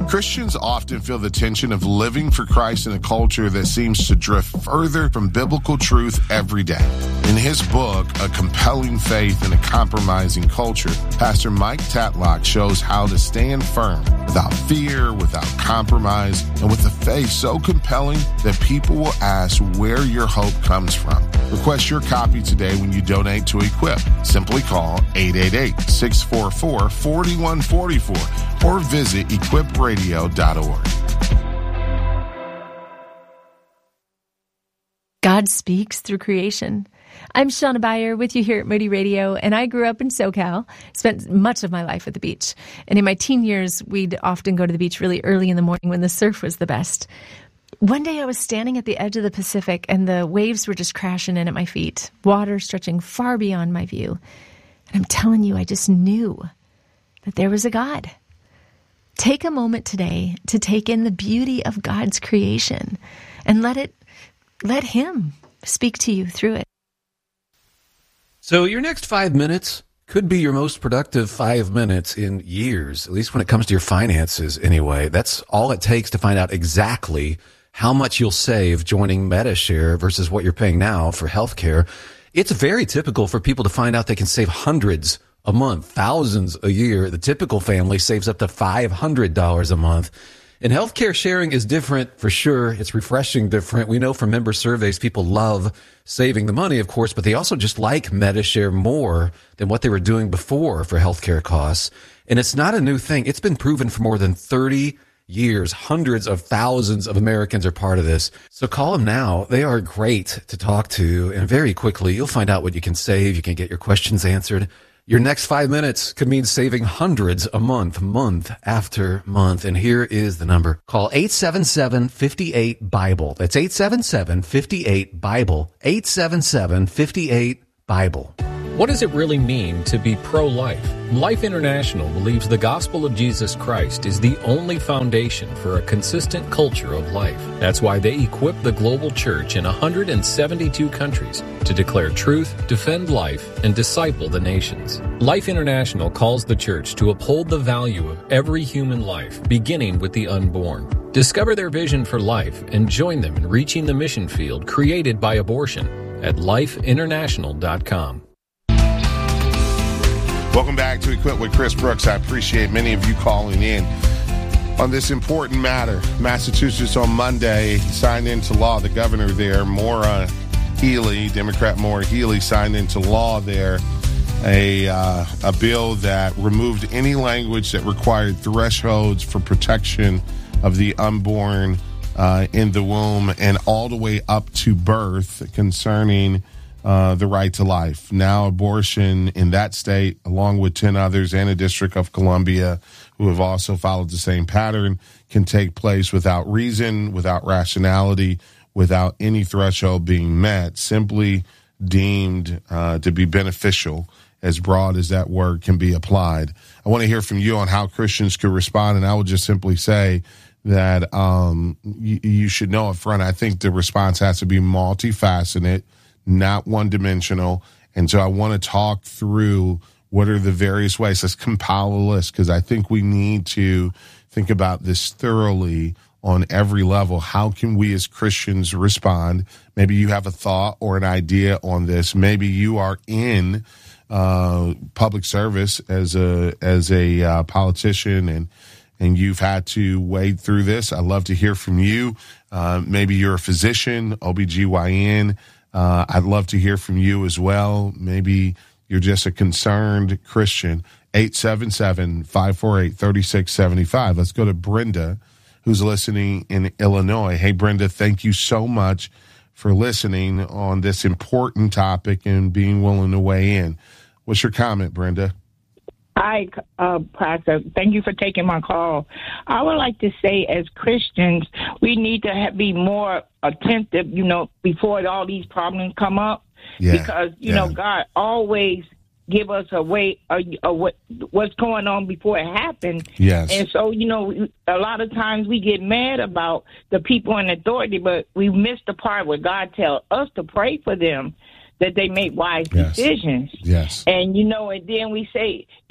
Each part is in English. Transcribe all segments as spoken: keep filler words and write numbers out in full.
Christians often feel the tension of living for Christ in a culture that seems to drift further from biblical truth every day. In his book, A Compelling Faith in a Compromising Culture, Pastor Mike Tatlock shows how to stand firm without fear, without compromise, and with a faith so compelling that people will ask where your hope comes from. Request your copy today when you donate to Equip. Simply call eight eight eight, six four four, four one four four or visit equip radio dot org. God speaks through creation. I'm Shauna Beyer with you here at Moody Radio, and I grew up in SoCal, spent much of my life at the beach. And in my teen years, we'd often go to the beach really early in the morning when the surf was the best. One day I was standing at the edge of the Pacific, and the waves were just crashing in at my feet, water stretching far beyond my view. And I'm telling you, I just knew that there was a God. Take a moment today to take in the beauty of God's creation and let it, let Him speak to you through it. So your next five minutes could be your most productive five minutes in years, at least when it comes to your finances anyway. That's all it takes to find out exactly how much you'll save joining Medi-Share versus what you're paying now for healthcare. It's very typical for people to find out they can save hundreds a month, thousands a year. The typical family saves up to five hundred dollars a month. And healthcare sharing is different for sure. It's refreshing different. We know from member surveys, people love saving the money, of course, but they also just like Medi-Share more than what they were doing before for healthcare costs. And it's not a new thing. It's been proven for more than thirty years. Hundreds of thousands of Americans are part of this. So call them now. They are great to talk to. And very quickly, you'll find out what you can save. You can get your questions answered. Your next five minutes could mean saving hundreds a month, month after month. And here is the number. Call eight seven seven, five eight, BIBLE. That's eight seven seven, five eight, BIBLE. eight seven seven, five eight, BIBLE. What does it really mean to be pro-life? Life International believes the gospel of Jesus Christ is the only foundation for a consistent culture of life. That's why they equip the global church in one hundred seventy-two countries to declare truth, defend life, and disciple the nations. Life International calls the church to uphold the value of every human life, beginning with the unborn. Discover their vision for life and join them in reaching the mission field created by abortion at life international dot com. Welcome back to Equip with Chris Brooks. I appreciate many of you calling in on this important matter. Massachusetts on Monday signed into law, the governor there, Maura Healey, Democrat Maura Healey, signed into law there a, uh, a bill that removed any language that required thresholds for protection of the unborn uh, in the womb and all the way up to birth concerning Uh, the right to life. Now abortion in that state, along with ten others and a District of Columbia who have also followed the same pattern, can take place without reason, without rationality, without any threshold being met, simply deemed uh, to be beneficial, as broad as that word can be applied. I want to hear from you on how Christians could respond, and I would just simply say that um, you, you should know up front, I think the response has to be multifaceted, not one-dimensional. And so I want to talk through what are the various ways. Let's compile a list, because I think we need to think about this thoroughly on every level. How can we as Christians respond? Maybe you have a thought or an idea on this. Maybe you are in uh, public service as a as a uh, politician and and you've had to wade through this. I'd love to hear from you. Uh, maybe you're a physician, O B G Y N. Uh, I'd love to hear from you as well. Maybe you're just a concerned Christian. eight seven seven, five four eight, three six seven five. Let's go to Brenda, who's listening in Illinois. Hey, Brenda, thank you so much for listening on this important topic and being willing to weigh in. What's your comment, Brenda? Hi, uh, Pastor. Thank you for taking my call. I would like to say, as Christians, we need to have, be more attentive, you know, before all these problems come up. Yeah, because, you yeah. know, God always give us a way, a, a, what what's going on before it happens. Yes. And so, you know, a lot of times we get mad about the people in authority, but we miss the part where God tells us to pray for them, that they make wise yes. decisions. Yes. And, you know, and then we say, it's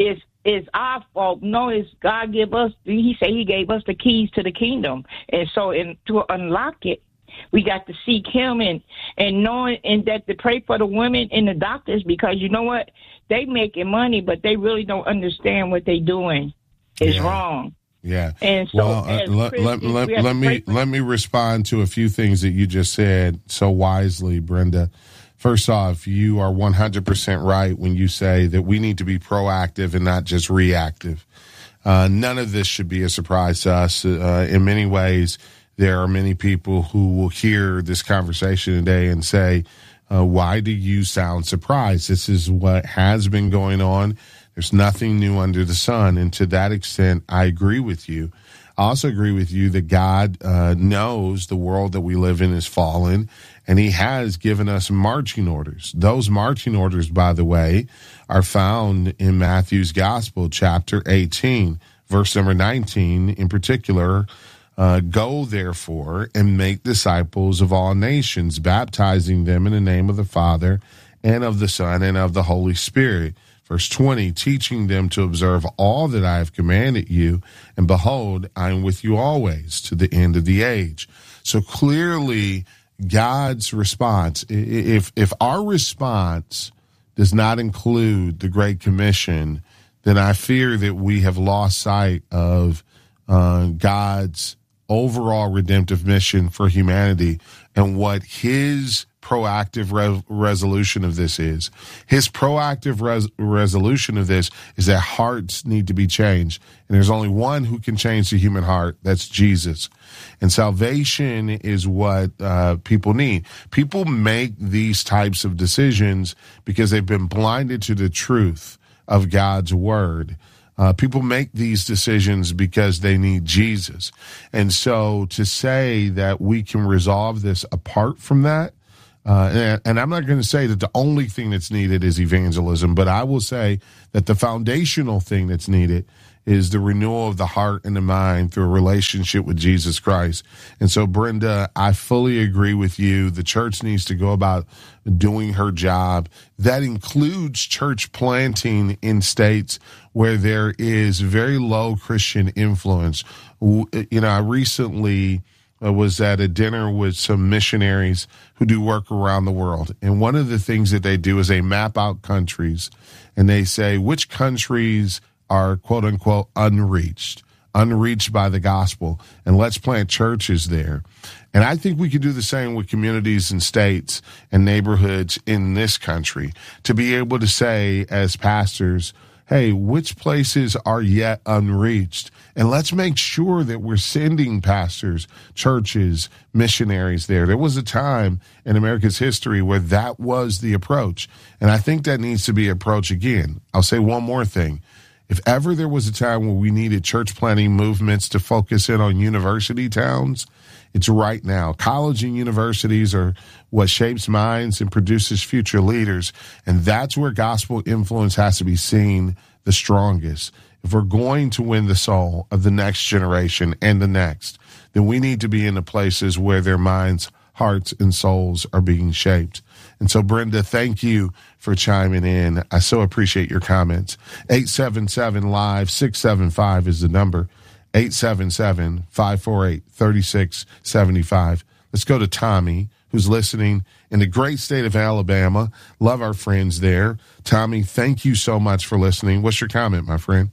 it's our fault. No, it's God give us. He said He gave us the keys to the kingdom, and so in, to unlock it, we got to seek Him and and knowing and that to pray for the women and the doctors, because you know what, they making money, but they really don't understand what they doing is yeah. wrong. Yeah. And so well, uh, let, let, let, let me let me respond to a few things that you just said so wisely, Brenda. First off, you are one hundred percent right when you say that we need to be proactive and not just reactive. Uh, none of this should be a surprise to us. Uh, in many ways, there are many people who will hear this conversation today and say, uh, why do you sound surprised? This is what has been going on. There's nothing new under the sun. And to that extent, I agree with you. I also agree with you that God uh, knows the world that we live in is fallen, and He has given us marching orders. Those marching orders, by the way, are found in Matthew's Gospel, chapter eighteen, verse number nineteen in particular. Uh, Go, therefore, and make disciples of all nations, baptizing them in the name of the Father and of the Son and of the Holy Spirit. Verse twenty, teaching them to observe all that I have commanded you, and behold, I am with you always to the end of the age. So clearly, God's response, if if our response does not include the Great Commission, then I fear that we have lost sight of uh, God's overall redemptive mission for humanity and what His proactive re- resolution of this is. His proactive res- resolution of this is that hearts need to be changed. And there's only one who can change the human heart. That's Jesus. And salvation is what uh, people need. People make these types of decisions because they've been blinded to the truth of God's word. Uh, people make these decisions because they need Jesus. And so to say that we can resolve this apart from that, Uh, and, and I'm not going to say that the only thing that's needed is evangelism, but I will say that the foundational thing that's needed is the renewal of the heart and the mind through a relationship with Jesus Christ. And so, Brenda, I fully agree with you. The church needs to go about doing her job. That includes church planting in states where there is very low Christian influence. You know, I recently I was at a dinner with some missionaries who do work around the world. And one of the things that they do is they map out countries and they say which countries are quote unquote unreached, unreached by the gospel. And let's plant churches there. And I think we could do the same with communities and states and neighborhoods in this country to be able to say as pastors, hey, which places are yet unreached? And let's make sure that we're sending pastors, churches, missionaries there. There was a time in America's history where that was the approach. And I think that needs to be approach again. I'll say one more thing. If ever there was a time where we needed church planting movements to focus in on university towns, it's right now. College and universities are what shapes minds and produces future leaders. And that's where gospel influence has to be seen the strongest. If we're going to win the soul of the next generation and the next, then we need to be in the places where their minds, hearts, and souls are being shaped. And so, Brenda, thank you for chiming in. I so appreciate your comments. eight seven seven live six seven five is the number. eight seven seven, five four eight, three six seven five. Let's go to Tommy, who's listening in the great state of Alabama. Love our friends there. Tommy, thank you so much for listening. What's your comment, my friend?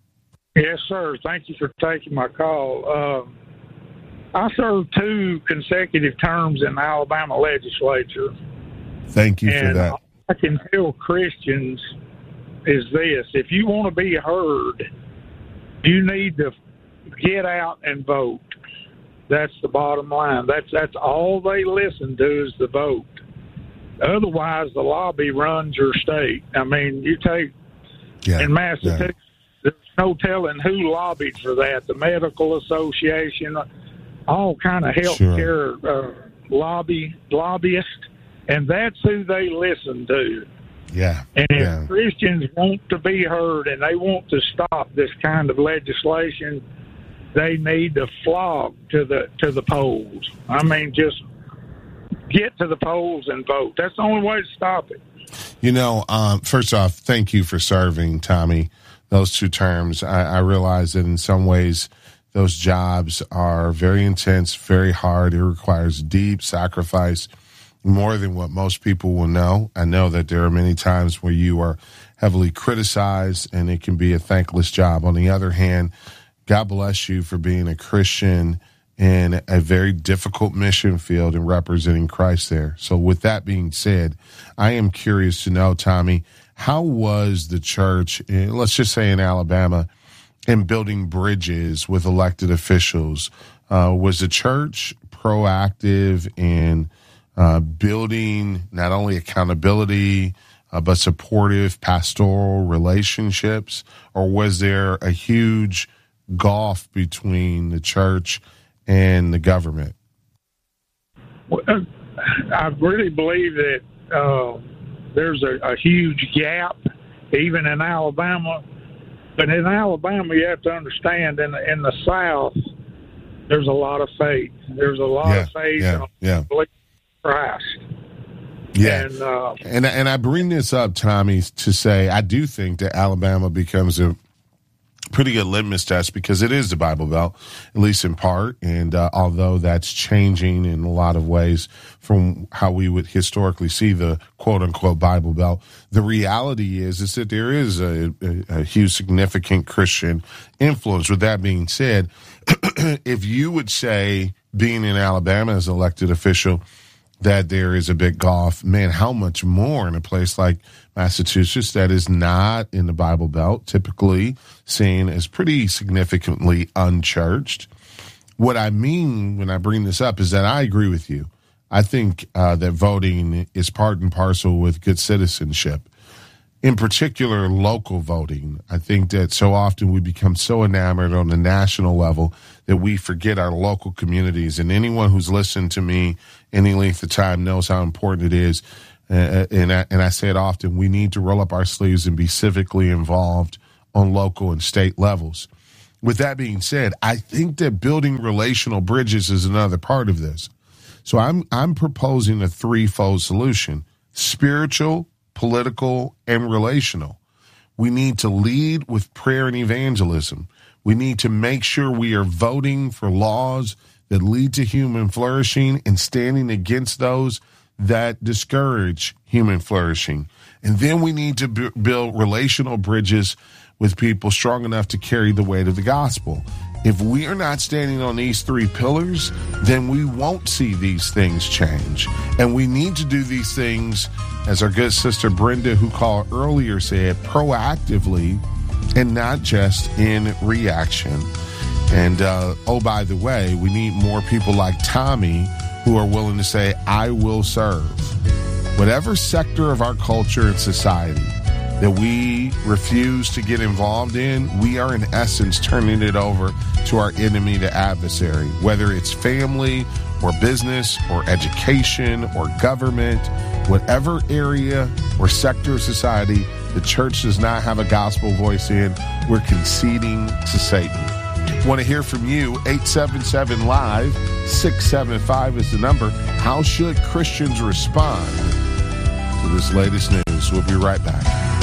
Yes, sir. Thank you for taking my call. Uh, I served two consecutive terms in the Alabama legislature. Thank you and for that. All I can tell Christians is this: if you want to be heard, you need to get out and vote. That's the bottom line. That's that's all they listen to is the vote. Otherwise, the lobby runs your state. I mean, you take yeah, in Massachusetts, yeah. there's no telling who lobbied for that. The Medical Association, all kind of healthcare sure. uh, lobby lobbyists, and that's who they listen to. Yeah. And if yeah. Christians want to be heard and they want to stop this kind of legislation, they need to flog to the to the polls. I mean, just get to the polls and vote. That's the only way to stop it. You know, um, first off, thank you for serving, Tommy. those two terms. I, I realize that in some ways those jobs are very intense, very hard. It requires deep sacrifice, more than what most people will know. I know that there are many times where you are heavily criticized, and it can be a thankless job. On the other hand, God bless you for being a Christian in a very difficult mission field and representing Christ there. So with that being said, I am curious to know, Tommy, how was the church, in, let's just say in Alabama, in building bridges with elected officials? Uh, was the church proactive in uh, building not only accountability, uh, but supportive pastoral relationships? Or was there a huge gulf between the church and the government? Well, I really believe that uh, there's a, a huge gap, even in Alabama. But in Alabama, you have to understand, in the, in the South, there's a lot of faith. There's a lot yeah, of faith yeah, in yeah. Christ. Yeah, and, uh, and and I bring this up, Tommy, to say I do think that Alabama becomes a pretty good litmus test, because it is the Bible Belt, at least in part. And uh, although that's changing in a lot of ways from how we would historically see the quote unquote Bible Belt, the reality is, is that there is a, a, a huge significant Christian influence. With that being said, if you would say, being in Alabama as an elected official, that there is a big gulf, man, how much more in a place like Massachusetts that is not in the Bible Belt, typically seen as pretty significantly unchurched. What I mean when I bring this up is that I agree with you. I think uh, that voting is part and parcel with good citizenship. In particular, local voting. I think that so often we become so enamored on the national level that we forget our local communities. And anyone who's listened to me any length of time knows how important it is. Uh, and, I, and I say it often, we need to roll up our sleeves and be civically involved on local and state levels. With that being said, I think that building relational bridges is another part of this. So I'm I'm proposing a threefold solution: spiritual, political, and relational. We need to lead with prayer and evangelism. We need to make sure we are voting for laws that lead to human flourishing and standing against those that discourage human flourishing. And then we need to b- build relational bridges with people strong enough to carry the weight of the gospel. If we are not standing on these three pillars, then we won't see these things change. And we need to do these things, as our good sister Brenda, who called earlier, said, proactively and not just in reaction. And, uh, oh, by the way, we need more people like Tommy who are willing to say, I will serve. Whatever sector of our culture and society that we refuse to get involved in, we are in essence turning it over to our enemy, the adversary, whether it's family or business or education or government, whatever area or sector of society the church does not have a gospel voice in, we're conceding to Satan. Want to hear from you? eight seven seven live, six seven five is the number. How should Christians respond to this latest news? We'll be right back.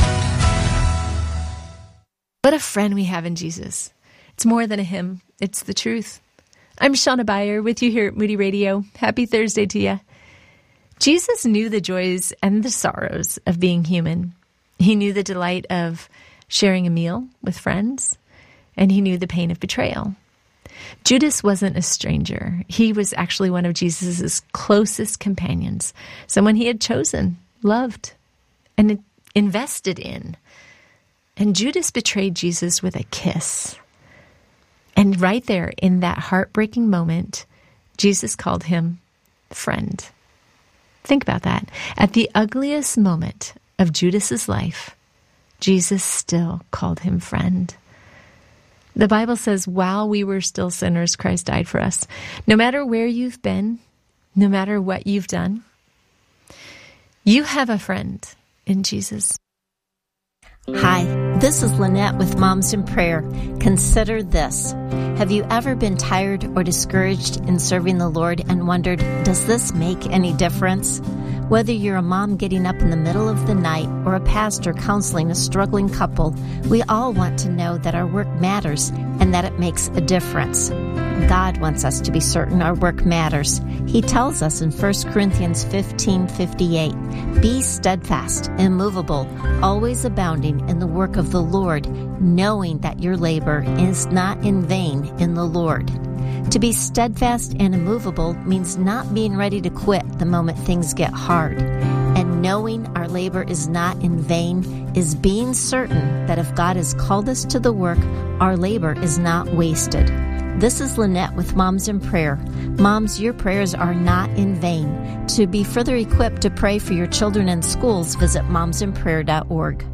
What a friend we have in Jesus. It's more than a hymn. It's the truth. I'm Shauna Beyer with you here at Moody Radio. Happy Thursday to you. Jesus knew the joys and the sorrows of being human. He knew the delight of sharing a meal with friends, and he knew the pain of betrayal. Judas wasn't a stranger. He was actually one of Jesus' closest companions, someone he had chosen, loved, and invested in. And Judas betrayed Jesus with a kiss. And right there, in that heartbreaking moment, Jesus called him friend. Think about that. At the ugliest moment of Judas's life, Jesus still called him friend. The Bible says, while we were still sinners, Christ died for us. No matter where you've been, no matter what you've done, you have a friend in Jesus. Hi, this is Lynette with Moms in Prayer. Consider this. Have you ever been tired or discouraged in serving the Lord and wondered, does this make any difference? Whether you're a mom getting up in the middle of the night or a pastor counseling a struggling couple, we all want to know that our work matters and that it makes a difference. God wants us to be certain our work matters. He tells us in First Corinthians fifteen fifty-eight, "Be steadfast, immovable, always abounding in the work of the Lord, knowing that your labor is not in vain in the Lord." To be steadfast and immovable means not being ready to quit the moment things get hard. And knowing our labor is not in vain is being certain that if God has called us to the work, our labor is not wasted. This is Lynette with Moms in Prayer. Moms, your prayers are not in vain. To be further equipped to pray for your children in schools, visit moms in prayer dot org.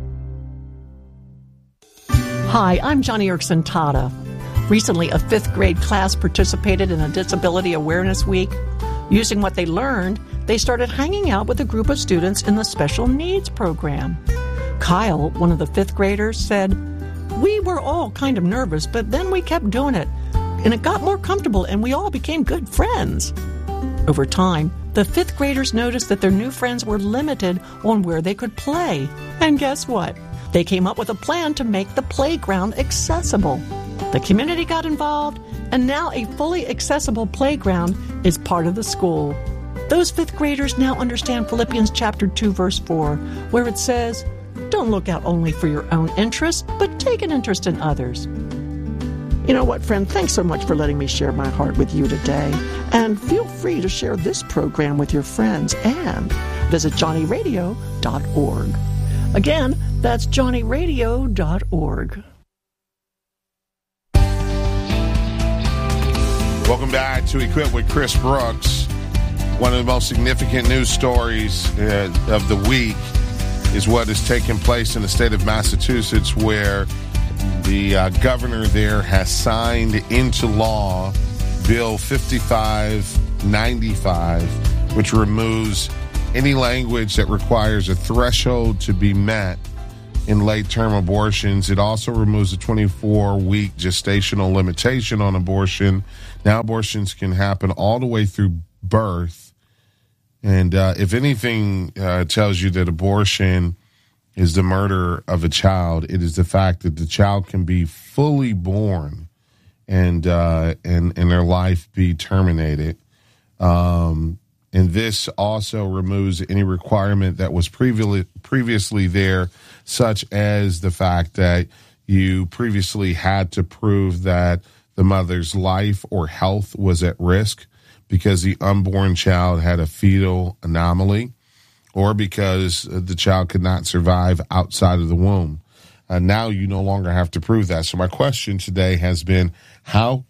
Hi, I'm Johnny Erickson Tata. Recently, a fifth grade class participated in a Disability Awareness Week. Using what they learned, they started hanging out with a group of students in the special needs program. Kyle, one of the fifth graders, said, "We were all kind of nervous, but then we kept doing it, and it got more comfortable, and we all became good friends." Over time, the fifth graders noticed that their new friends were limited on where they could play. And guess what? They came up with a plan to make the playground accessible. The community got involved, and now a fully accessible playground is part of the school. Those fifth graders now understand Philippians chapter two, verse four, where it says, "Don't look out only for your own interests, but take an interest in others." You know what, friend? Thanks so much for letting me share my heart with you today. And feel free to share this program with your friends and visit johnny radio dot org. Again, that's johnny radio dot org. Welcome back to Equip with Chris Brooks. One of the most significant news stories uh, of the week is what has taken place in the state of Massachusetts, where the uh, governor there has signed into law Bill fifty-five ninety-five, which removes any language that requires a threshold to be met in late-term abortions. It also removes a twenty-four week gestational limitation on abortion. Now abortions can happen all the way through birth. And uh, if anything uh, tells you that abortion is the murder of a child, it is the fact that the child can be fully born and uh, and, and their life be terminated. Um, and this also removes any requirement that was previously previously there, such as the fact that you previously had to prove that the mother's life or health was at risk because the unborn child had a fetal anomaly, or because the child could not survive outside of the womb. Uh, now you no longer have to prove that. So my question today has been, how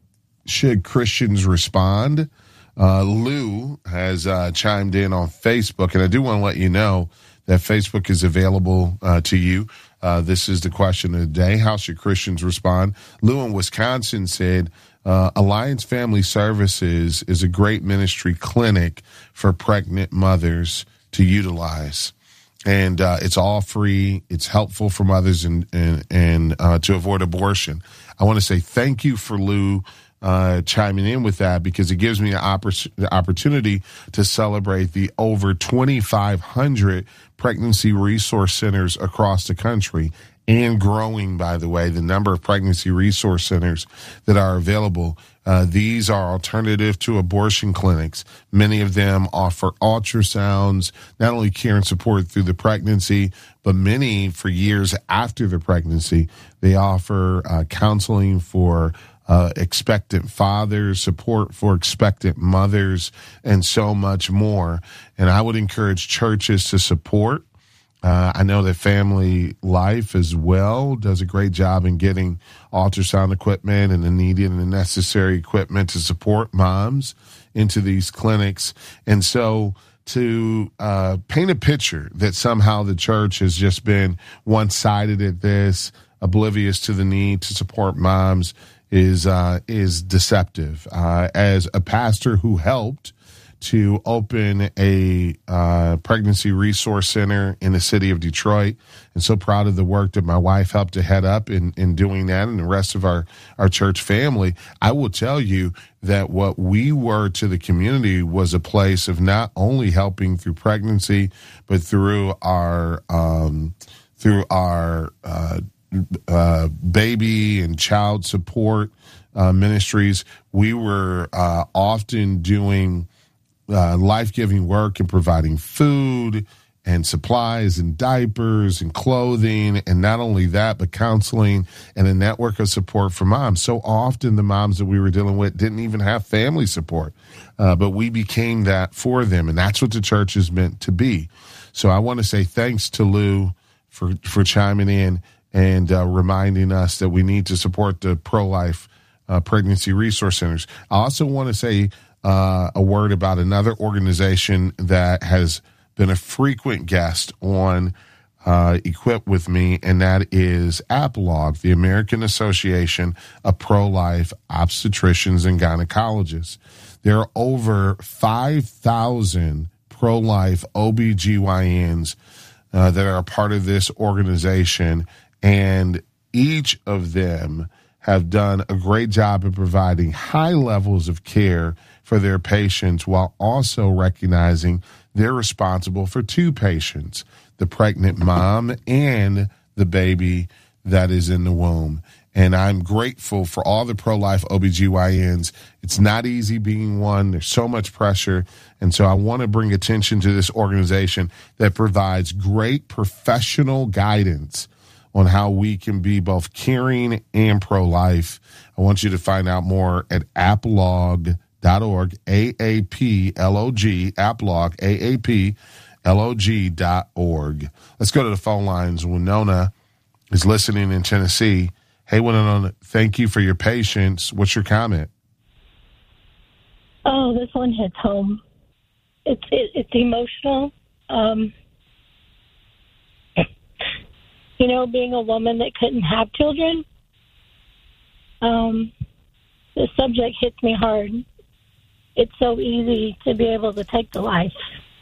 should Christians respond? Uh, Lou has uh, chimed in on Facebook, and I do want to let you know that Facebook is available uh, to you. Uh, this is the question of the day. How should Christians respond? Lou in Wisconsin said, uh, Alliance Family Services is a great ministry clinic for pregnant mothers to utilize. And uh, it's all free. It's helpful for mothers and, and, and uh, to avoid abortion. I want to say thank you for Lou uh, chiming in with that, because it gives me an oppor- the opportunity to celebrate the over twenty-five hundred pregnancy resource centers across the country, and growing, by the way, the number of pregnancy resource centers that are available. Uh, these are alternative to abortion clinics. Many of them offer ultrasounds, not only care and support through the pregnancy, but many for years after the pregnancy. They offer uh, counseling for uh, expectant fathers, support for expectant mothers, and so much more. And I would encourage churches to support. Uh, I know that Family Life as well does a great job in getting ultrasound equipment and the needed and the necessary equipment to support moms into these clinics. And so to uh, paint a picture that somehow the church has just been one-sided at this, oblivious to the need to support moms, is uh, is deceptive. Uh, as a pastor who helped to open a uh, pregnancy resource center in the city of Detroit. And so proud of the work that my wife helped to head up in, in doing that, and the rest of our, our church family. I will tell you that what we were to the community was a place of not only helping through pregnancy, but through our um, through our uh, uh, baby and child support uh, ministries. We were uh, often doing Uh, life-giving work and providing food and supplies and diapers and clothing, and not only that, but counseling and a network of support for moms. So often the moms that we were dealing with didn't even have family support, uh, but we became that for them, and that's what the church is meant to be. So I want to say thanks to Lou for, for chiming in and uh, reminding us that we need to support the pro-life uh, pregnancy resource centers. I also want to say Uh, a word about another organization that has been a frequent guest on uh, Equip With Me, and that is APLOG, the American Association of Pro-Life Obstetricians and Gynecologists. There are over five thousand pro-life O B G Y Ns uh, that are a part of this organization, and each of them have done a great job of providing high levels of care for their patients, while also recognizing they're responsible for two patients, the pregnant mom and the baby that is in the womb. And I'm grateful for all the pro-life O B G Y Ns. It's not easy being one. There's so much pressure. And so I want to bring attention to this organization that provides great professional guidance on how we can be both caring and pro-life. I want you to find out more at aplog dot org, A A P L O G, APLOG, A A P L O G dot org. Let's go to the phone lines. Winona is listening in Tennessee. Hey, Winona, thank you for your patience. What's your comment? Oh, this one hits home. It's it, it's emotional. Um, you know, being a woman that couldn't have children, um, the subject hits me hard. It's so easy to be able to take the life,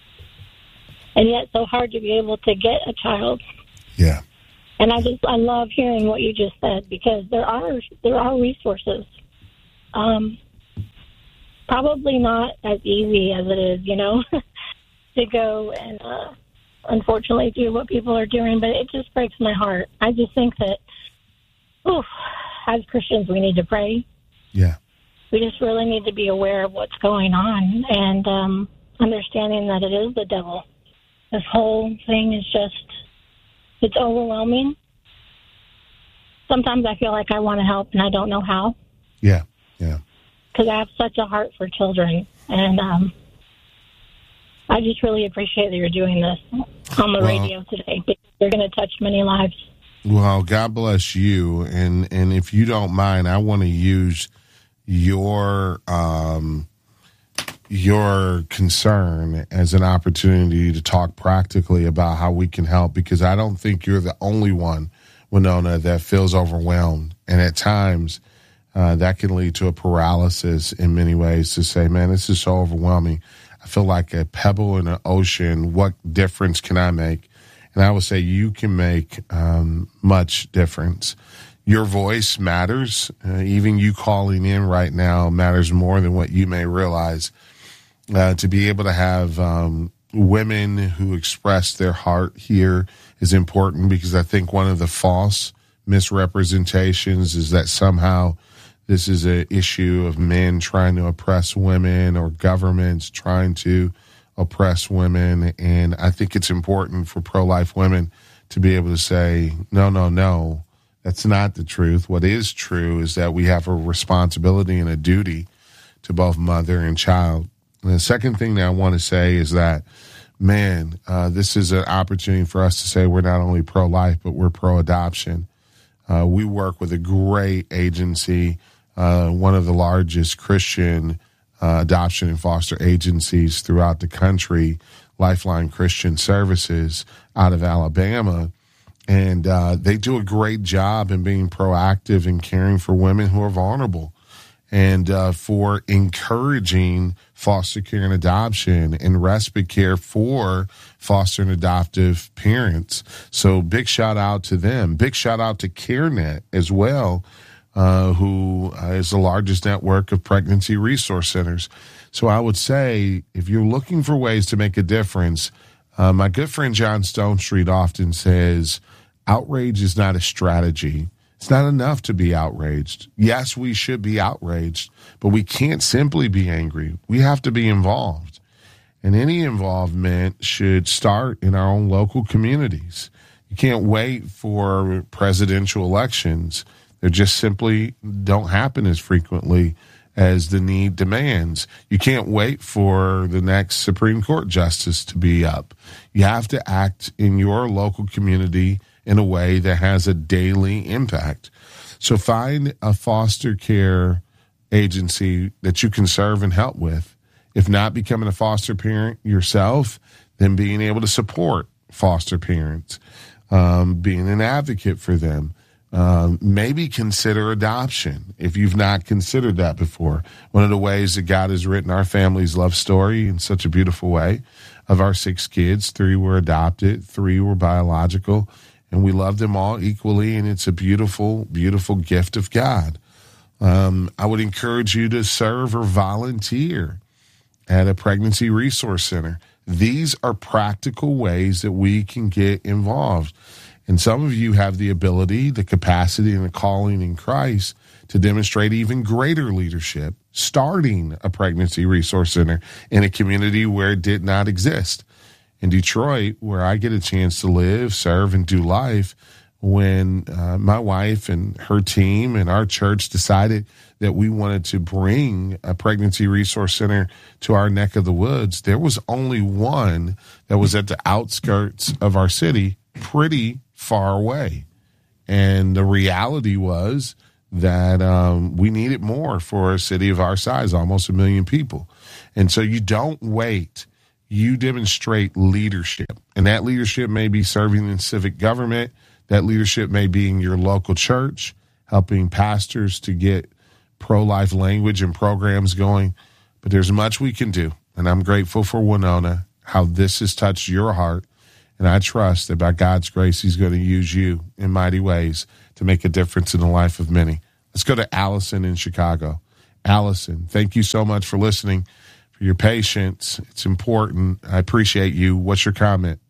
and yet so hard to be able to get a child. Yeah. And I just I love hearing what you just said, because there are there are resources. Um, probably not as easy as it is, you know, to go and uh, unfortunately do what people are doing, but it just breaks my heart. I just think that, oof, as Christians, we need to pray. Yeah. We just really need to be aware of what's going on, and um, understanding that it is the devil. This whole thing is just, it's overwhelming. Sometimes I feel like I want to help and I don't know how. Yeah, yeah. Because I have such a heart for children, and um, I just really appreciate that you're doing this on the well, radio today, because you're going to touch many lives. Well, God bless you, and, and if you don't mind, I want to use your um, your concern as an opportunity to talk practically about how we can help, because I don't think you're the only one, Winona, that feels overwhelmed. And at times, uh, that can lead to a paralysis in many ways, to say, man, this is so overwhelming. I feel like a pebble in an ocean. What difference can I make? And I would say you can make um, much difference. Your voice matters. Uh, even you calling in right now matters more than what you may realize. Uh, to be able to have um, women who express their heart here is important, because I think one of the false misrepresentations is that somehow this is an issue of men trying to oppress women, or governments trying to oppress women. And I think it's important for pro-life women to be able to say, no, no, no. That's not the truth. What is true is that we have a responsibility and a duty to both mother and child. And the second thing that I want to say is that, man, uh, this is an opportunity for us to say we're not only pro-life, but we're pro-adoption. Uh, we work with a great agency, uh, one of the largest Christian uh, adoption and foster agencies throughout the country, Lifeline Christian Services out of Alabama. And uh, they do a great job in being proactive and caring for women who are vulnerable. and uh, for encouraging foster care and adoption and respite care for foster and adoptive parents. So big shout out to them. Big shout out to CareNet as well, uh, who uh, is the largest network of pregnancy resource centers. So I would say if you're looking for ways to make a difference, uh, my good friend John Stonestreet often says, outrage is not a strategy. It's not enough to be outraged. Yes, we should be outraged, but we can't simply be angry. We have to be involved. And any involvement should start in our own local communities. You can't wait for presidential elections. They just simply don't happen as frequently as the need demands. You can't wait for the next Supreme Court justice to be up. You have to act in your local community in a way that has a daily impact. So find a foster care agency that you can serve and help with. If not becoming a foster parent yourself, then being able to support foster parents, um, being an advocate for them. Um, maybe consider adoption if you've not considered that before. One of the ways that God has written our family's love story in such a beautiful way, of our six kids, three were adopted, three were biological, and we love them all equally, and it's a beautiful, beautiful gift of God. Um, I would encourage you to serve or volunteer at a pregnancy resource center. These are practical ways that we can get involved. And some of you have the ability, the capacity, and the calling in Christ to demonstrate even greater leadership, starting a pregnancy resource center in a community where it did not exist. In Detroit, where I get a chance to live, serve, and do life, when uh, my wife and her team and our church decided that we wanted to bring a pregnancy resource center to our neck of the woods, there was only one that was at the outskirts of our city, pretty far away. And the reality was that um, we needed more for a city of our size, almost a million people. And so you don't wait. You demonstrate leadership. And that leadership may be serving in civic government. That leadership may be in your local church, helping pastors to get pro-life language and programs going. But there's much we can do. And I'm grateful for Winona, how this has touched your heart. And I trust that by God's grace, he's going to use you in mighty ways to make a difference in the life of many. Let's go to Allison in Chicago. Allison, thank you so much for listening, for your patience. It's important. I appreciate you. What's your comment?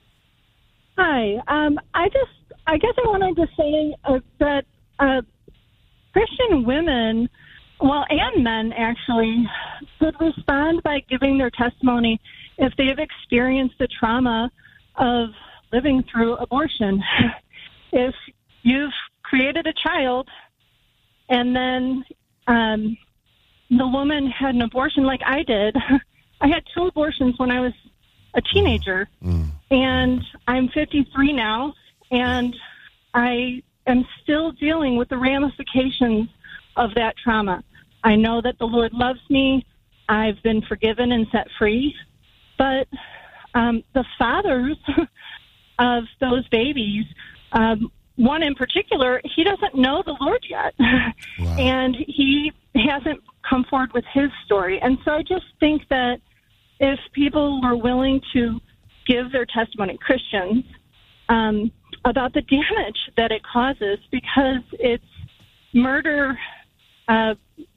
Hi. Um, I just, I guess I wanted to say uh, that uh, Christian women, well, and men actually, could respond by giving their testimony if they have experienced the trauma of living through abortion. If you've created a child and then um, the woman had an abortion like I did, I had two abortions when I was a teenager, mm. and I'm fifty-three now, and I am still dealing with the ramifications of that trauma. I know that the Lord loves me. I've been forgiven and set free, but Um, the fathers of those babies, um, one in particular, he doesn't know the Lord yet. Wow. And he hasn't come forward with his story. And so I just think that if people were willing to give their testimony, Christians, um, about the damage that it causes, because it's murder uh,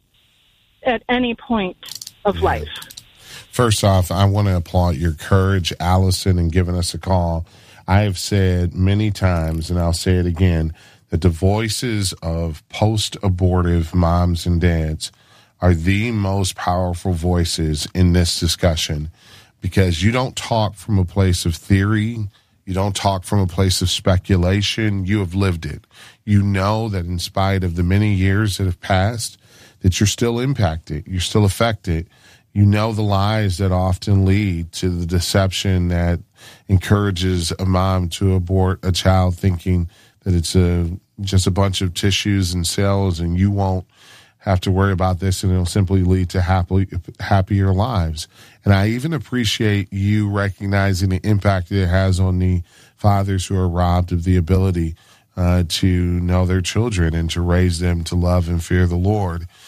at any point of yeah. life. First off, I want to applaud your courage, Allison, in giving us a call. I have said many times, and I'll say it again, that the voices of post-abortive moms and dads are the most powerful voices in this discussion, because you don't talk from a place of theory. You don't talk from a place of speculation. You have lived it. You know that in spite of the many years that have passed, that you're still impacted. You're still affected. You know the lies that often lead to the deception that encourages a mom to abort a child, thinking that it's a just a bunch of tissues and cells and you won't have to worry about this and it'll simply lead to happily, happier lives. And I even appreciate you recognizing the impact that it has on the fathers who are robbed of the ability uh, to know their children and to raise them to love and fear the Lord.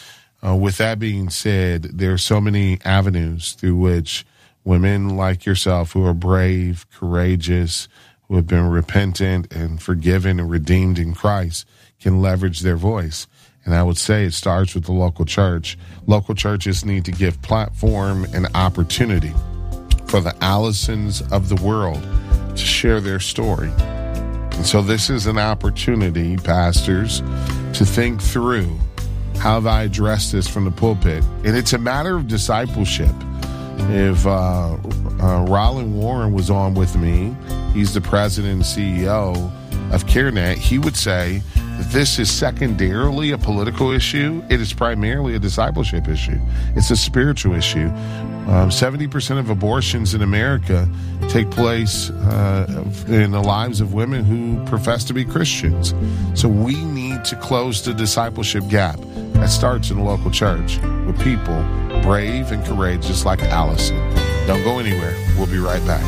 Uh, with that being said, there are so many avenues through which women like yourself who are brave, courageous, who have been repentant and forgiven and redeemed in Christ can leverage their voice. And I would say it starts with the local church. Local churches need to give platform and opportunity for the Allisons of the world to share their story. And so this is an opportunity, pastors, to think through, how have I addressed this from the pulpit? And it's a matter of discipleship. If uh, uh, Roland Warren was on with me, he's the president and C E O of CareNet, he would say that this is secondarily a political issue. It is primarily a discipleship issue. It's a spiritual issue. Um, seventy percent of abortions in America take place uh, in the lives of women who profess to be Christians. So we need to close the discipleship gap. That starts in the local church with people brave and courageous like Allison. Don't go anywhere. We'll be right back.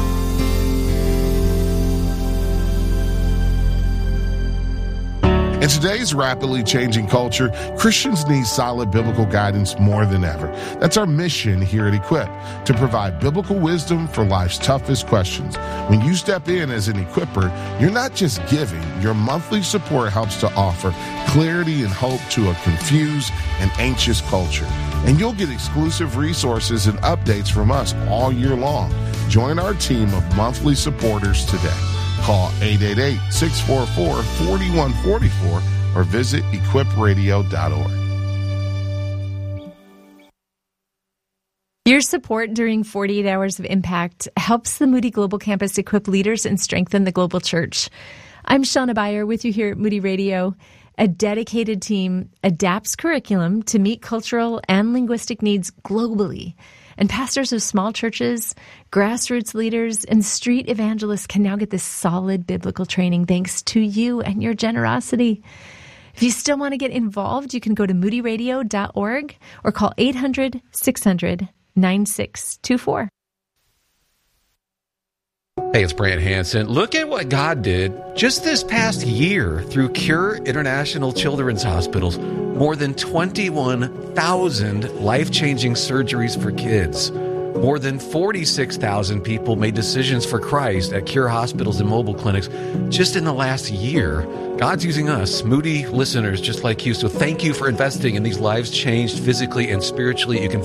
In today's rapidly changing culture, Christians need solid biblical guidance more than ever. That's our mission here at Equip, to provide biblical wisdom for life's toughest questions. When you step in as an equipper, you're not just giving. Your monthly support helps to offer clarity and hope to a confused and anxious culture. And you'll get exclusive resources and updates from us all year long. Join our team of monthly supporters today. Call eight eight eight, six four four, four one four four or visit equip radio dot org. Your support during forty-eight Hours of Impact helps the Moody Global Campus equip leaders and strengthen the global church. I'm Shauna Beyer with you here at Moody Radio. A dedicated team adapts curriculum to meet cultural and linguistic needs globally. And pastors of small churches, grassroots leaders, and street evangelists can now get this solid biblical training thanks to you and your generosity. If you still want to get involved, you can go to moody radio dot org or call eight hundred, six hundred, nine six two four. Hey, it's Brant Hansen. Look at what God did just this past year through Cure International Children's Hospitals. More than twenty-one thousand life-changing surgeries for kids. More than forty-six thousand people made decisions for Christ at Cure hospitals and mobile clinics just in the last year. God's using us, Moody listeners just like you. So thank you for investing in these lives changed physically and spiritually. You can